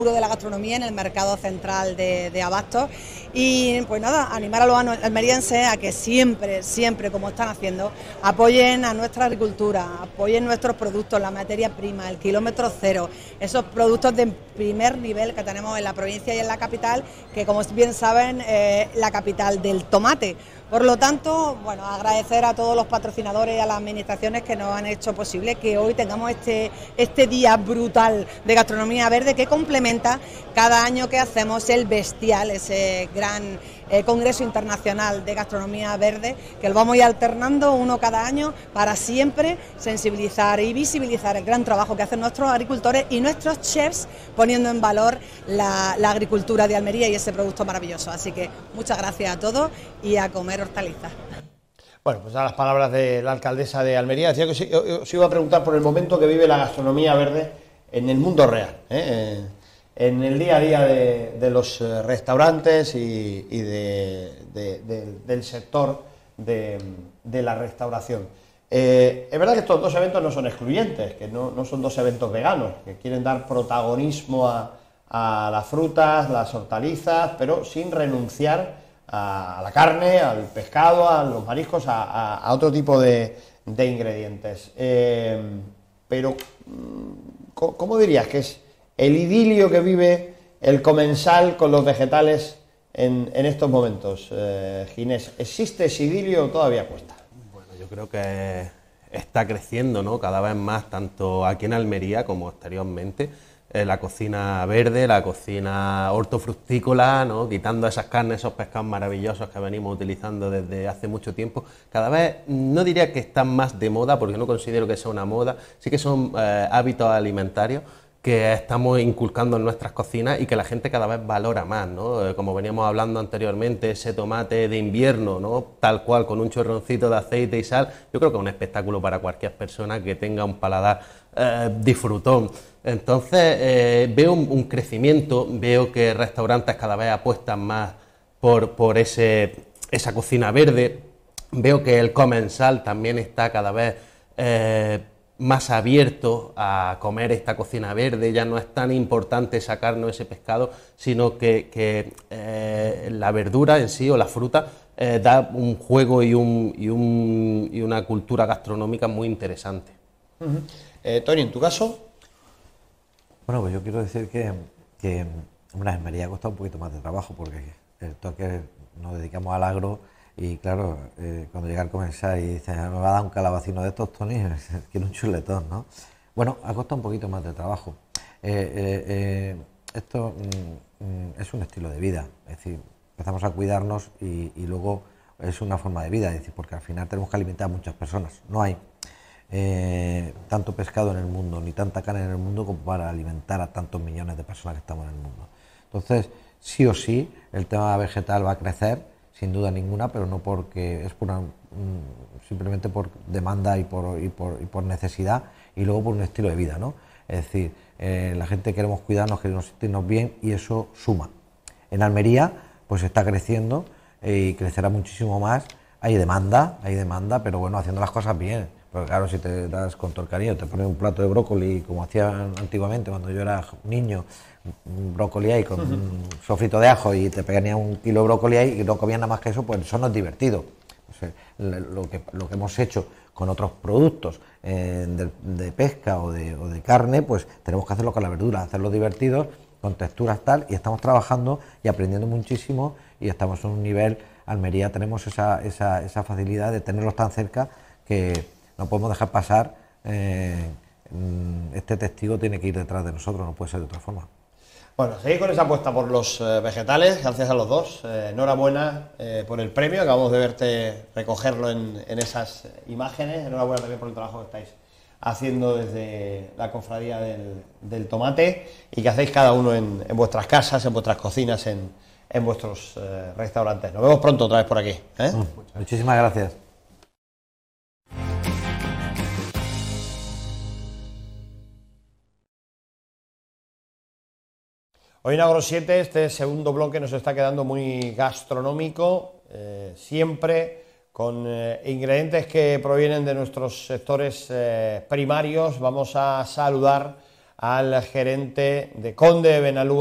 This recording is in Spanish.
de la gastronomía en el mercado central de Abastos. Y pues nada, animar a los almerienses a que siempre, como están haciendo, apoyen a nuestra agricultura, apoyen nuestros productos, la materia prima, el kilómetro cero, esos productos de primer nivel que tenemos en la provincia y en la capital, que como bien saben, la capital del tomate. Por lo tanto, bueno, agradecer a todos los patrocinadores y a las administraciones que nos han hecho posible que hoy tengamos este día brutal de gastronomía verde, que complementa cada año que hacemos el Bestial, ese gran Congreso Internacional de Gastronomía Verde, que lo vamos a ir alternando uno cada año para siempre sensibilizar y visibilizar el gran trabajo que hacen nuestros agricultores y nuestros chefs, poniendo en valor la agricultura de Almería y ese producto maravilloso. Así que muchas gracias a todos y a comer hortalizas. Bueno, pues a las palabras de la alcaldesa de Almería, decía que os iba a preguntar por el momento que vive la gastronomía verde en el mundo real, en el día a día de los restaurantes y del sector de la restauración. Es verdad que estos dos eventos no son excluyentes, que no son dos eventos veganos, que quieren dar protagonismo a las frutas, las hortalizas, pero sin renunciar a la carne, al pescado, a los mariscos, a otro tipo de ingredientes. Pero, ¿cómo dirías que es el idilio que vive el comensal con los vegetales en estos momentos? Ginés, ¿existe ese idilio o todavía cuesta? Bueno, yo creo que está creciendo, ¿no?, cada vez más, tanto aquí en Almería como exteriormente. La cocina verde, la cocina hortofructícola, ¿no?, quitando esas carnes, esos pescados maravillosos que venimos utilizando desde hace mucho tiempo, cada vez no diría que están más de moda, porque no considero que sea una moda, sí que son hábitos alimentarios que estamos inculcando en nuestras cocinas y que la gente cada vez valora más, ¿no? Como veníamos hablando anteriormente, ese tomate de invierno, ¿no?, tal cual, con un chorroncito de aceite y sal, yo creo que es un espectáculo para cualquier persona que tenga un paladar disfrutón. Entonces veo un crecimiento, veo que restaurantes cada vez apuestan más por esa cocina verde, veo que el comensal también está cada vez más abierto a comer esta cocina verde. Ya no es tan importante esa carne o ese pescado, sino que la verdura en sí o la fruta da un juego y una cultura gastronómica muy interesante. Tony, ¿en tu caso? Bueno, pues yo quiero decir que hombre, en Almería ha costado un poquito más de trabajo porque el toque nos dedicamos al agro y claro, cuando llega el comensal y dice, me va a dar un calabacino de estos, Tony, quiero un chuletón, ¿no? Bueno, ha costado un poquito más de trabajo. Esto es un estilo de vida, es decir, empezamos a cuidarnos y luego es una forma de vida, es decir, porque al final tenemos que alimentar a muchas personas. No hay tanto pescado en el mundo, ni tanta carne en el mundo como para alimentar a tantos millones de personas que estamos en el mundo. Entonces, sí o sí, el tema vegetal va a crecer, sin duda ninguna, pero no porque es simplemente por demanda y por necesidad, y luego por un estilo de vida, ¿no? Es decir, la gente queremos cuidarnos, queremos sentirnos bien y eso suma. En Almería, pues está creciendo y crecerá muchísimo más. Hay demanda, pero bueno, haciendo las cosas bien. Porque claro, si te das con todo el cariño, te pones un plato de brócoli, como hacían antiguamente cuando yo era niño, un brócoli ahí con un sofrito de ajo y te pegarían un kilo de brócoli ahí y no comían nada más que eso, pues eso no es divertido. O sea, lo que hemos hecho con otros productos de pesca o de carne, pues tenemos que hacerlo con la verdura, hacerlo divertidos, con texturas tal, y estamos trabajando y aprendiendo muchísimo y estamos en un nivel. Almería tenemos esa facilidad de tenerlos tan cerca que no podemos dejar pasar. Este testigo tiene que ir detrás de nosotros, no puede ser de otra forma. Bueno, seguid con esa apuesta por los vegetales, gracias a los dos. Enhorabuena por el premio, acabamos de verte recogerlo en esas imágenes. Enhorabuena también por el trabajo que estáis haciendo desde la cofradía del tomate y que hacéis cada uno en vuestras casas, en vuestras cocinas, en vuestros restaurantes. Nos vemos pronto otra vez por aquí. Muchísimas gracias. Hoy en Agro7, este segundo bloque nos está quedando muy gastronómico, siempre con ingredientes que provienen de nuestros sectores primarios. Vamos a saludar al gerente de Conde de Benalúa.